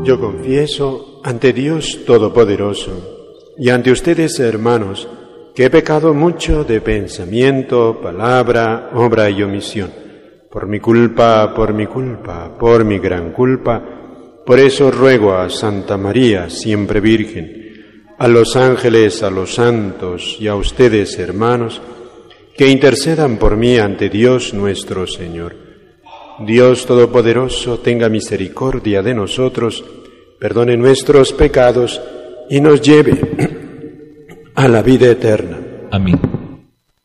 Yo confieso ante Dios Todopoderoso y ante ustedes, hermanos, que he pecado mucho de pensamiento, palabra, obra y omisión. Por mi culpa, por mi gran culpa. Por eso ruego a Santa María, siempre Virgen, a los ángeles, a los santos y a ustedes, hermanos, que intercedan por mí ante Dios nuestro Señor. Dios Todopoderoso tenga misericordia de nosotros, perdone nuestros pecados y nos lleve a la vida eterna. Amén.